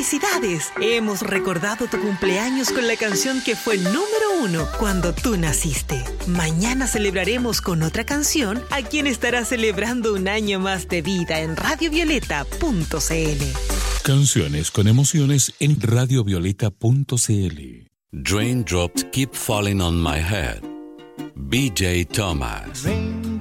¡Felicidades! Hemos recordado tu cumpleaños con la canción que fue número 1 cuando tú naciste. Mañana celebraremos con otra canción a quien estará celebrando un año más de vida en radiovioleta.cl. Canciones con emociones en radiovioleta.cl. Raindrops keep falling on my head. B.J. Thomas.